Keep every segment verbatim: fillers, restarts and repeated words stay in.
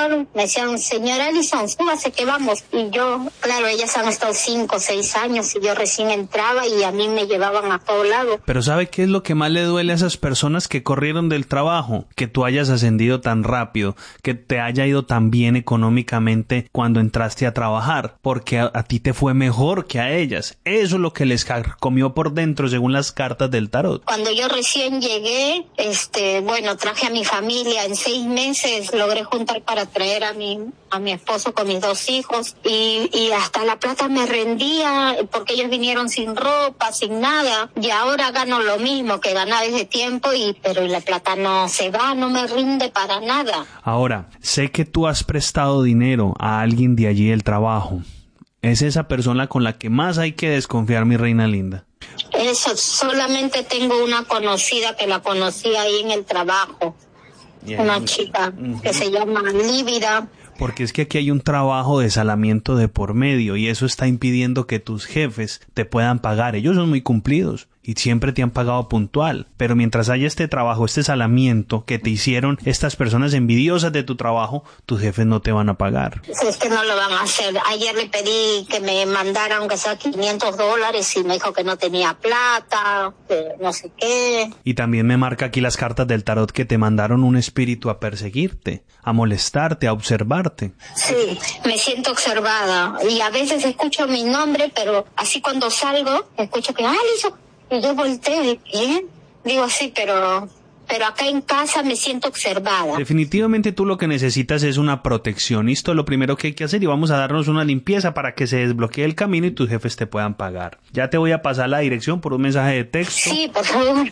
bajar, me decían, señora Alison, súbase que vamos. Y yo, claro, ellas han estado cinco o seis años y yo recién entraba y a mí me llevaban a todo lado. Pero ¿sabe qué es lo que más le duele a esas personas que corrieron del trabajo? Que tú hayas ascendido tan rápido, que te haya ido tan bien económicamente cuando entraste a trabajar, porque a, a ti te fue mejor que a ellas. Eso es lo que les comió por dentro según las cartas del tarot. Cuando yo recién llegué, este, bueno, traje a mi familia. En seis meses logré juntar para traer a mi, a mi esposo con mis dos hijos y, y hasta la plata me rendía porque ellos vinieron sin ropa, sin nada, y ahora gano lo mismo que ganaba ese tiempo, y pero la plata no se va, no me rinde para nada. Ahora, sé que tú has prestado dinero a alguien de allí del trabajo. ¿Es esa persona con la que más hay que desconfiar, mi reina linda? Eso, solamente tengo una conocida que la conocí ahí en el trabajo. Yeah. Una chica uh-huh. que se llama Lívida. Porque es que aquí hay un trabajo de salamiento de por medio y eso está impidiendo que tus jefes te puedan pagar. Ellos son muy cumplidos y siempre te han pagado puntual. Pero mientras haya este trabajo, este salamiento que te hicieron estas personas envidiosas de tu trabajo, tus jefes no te van a pagar. Es que no lo van a hacer. Ayer le pedí que me mandara aunque sea quinientos dólares y me dijo que no tenía plata, que no sé qué. Y también me marca aquí las cartas del tarot que te mandaron un espíritu a perseguirte, a molestarte, a observarte. Sí, me siento observada y a veces escucho mi nombre, pero así cuando salgo, escucho que Alison. Y yo volteo y ¿quién? Digo, sí, pero, pero acá en casa me siento observada. Definitivamente tú lo que necesitas es una protección. Esto es lo primero que hay que hacer y vamos a darnos una limpieza para que se desbloquee el camino y tus jefes te puedan pagar. Ya te voy a pasar la dirección por un mensaje de texto. Sí, por favor.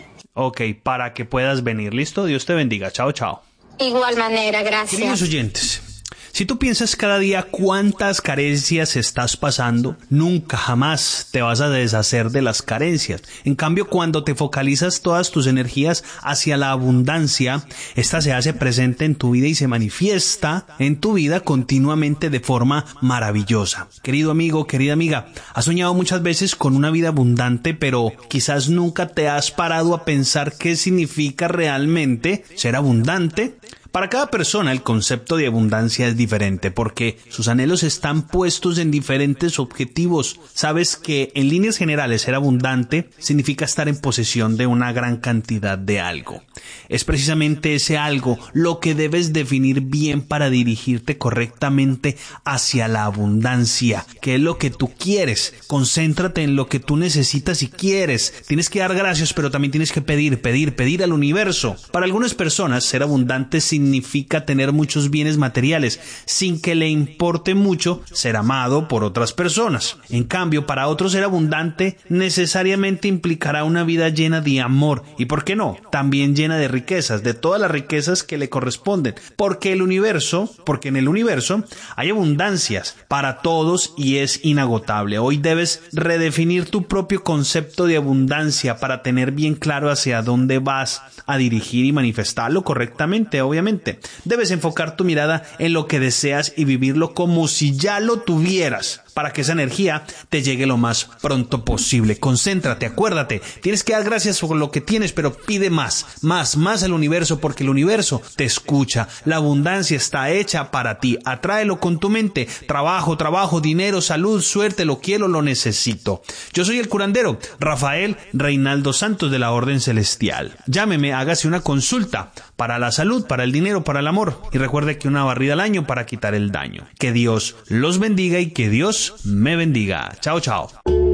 Ok, para que puedas venir. ¿Listo? Dios te bendiga. Chao, chao. Igual manera, gracias. Queridos oyentes, si tú piensas cada día cuántas carencias estás pasando, nunca jamás te vas a deshacer de las carencias. En cambio, cuando te focalizas todas tus energías hacia la abundancia, esta se hace presente en tu vida y se manifiesta en tu vida continuamente de forma maravillosa. Querido amigo, querida amiga, has soñado muchas veces con una vida abundante, pero quizás nunca te has parado a pensar qué significa realmente ser abundante. Para cada persona el concepto de abundancia es diferente porque sus anhelos están puestos en diferentes objetivos. Sabes que en líneas generales ser abundante significa estar en posesión de una gran cantidad de algo. Es precisamente ese algo lo que debes definir bien para dirigirte correctamente hacia la abundancia, que es lo que tú quieres. Concéntrate en lo que tú necesitas y quieres. Tienes que dar gracias, pero también tienes que pedir, pedir, pedir al universo. Para algunas personas ser abundante significa significa tener muchos bienes materiales, sin que le importe mucho ser amado por otras personas. En cambio, para otros ser abundante necesariamente implicará una vida llena de amor y, ¿por qué no?, también llena de riquezas, de todas las riquezas que le corresponden, porque el universo, porque en el universo hay abundancias para todos y es inagotable. Hoy debes redefinir tu propio concepto de abundancia para tener bien claro hacia dónde vas a dirigir y manifestarlo correctamente, obviamente. Debes enfocar tu mirada en lo que deseas y vivirlo como si ya lo tuvieras, para que esa energía te llegue lo más pronto posible. Concéntrate, acuérdate, tienes que dar gracias por lo que tienes, pero pide más, más, más al universo, porque el universo te escucha. La abundancia está hecha para ti. Atráelo con tu mente. Trabajo, trabajo, dinero, salud, suerte, lo quiero, lo necesito. Yo soy el curandero, Rafael Reinaldo Santos de la Orden Celestial. Llámeme, hágase una consulta para la salud, para el dinero, para el amor. Y recuerde que una barrida al año para quitar el daño. Que Dios los bendiga y que Dios me bendiga. Chao, chao.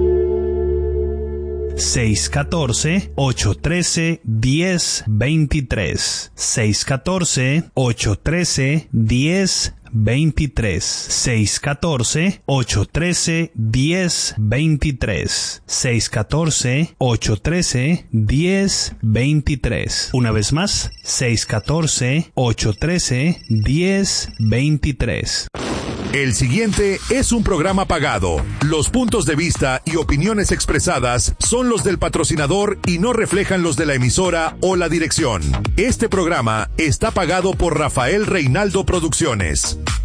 seis uno cuatro, ocho uno tres, uno cero dos tres. seis uno cuatro, ocho uno tres, uno cero veintitrés. seis uno cuatro, ocho uno tres, uno cero veintitrés. seis uno cuatro, ocho uno tres, uno cero veintitrés. Una vez más, seis uno cuatro, ocho uno tres, uno cero veintitrés. El siguiente es un programa pagado. Los puntos de vista y opiniones expresadas son los del patrocinador y no reflejan los de la emisora o la dirección. Este programa está pagado por Rafael Reinaldo Producciones.